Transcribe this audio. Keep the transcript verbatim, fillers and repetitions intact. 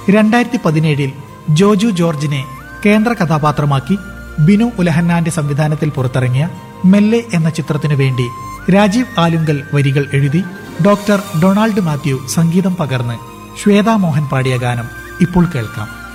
രണ്ടായിരത്തി പതിനേഴിൽ ജോജു ജോർജിനെ കേന്ദ്ര കഥാപാത്രമാക്കി ബിനു ഉലഹന്നാന്റെ സംവിധാനത്തിൽ പുറത്തിറങ്ങിയ മെല്ലെ എന്ന ചിത്രത്തിനു വേണ്ടി രാജീവ് ആലുങ്കൽ വരികൾ എഴുതി ഡോക്ടർ ഡൊണാൾഡ് മാത്യു സംഗീതം പകർന്ന് ശ്വേതാ മോഹൻ പാടിയ ഗാനം ഇപ്പോൾ കേൾക്കാം.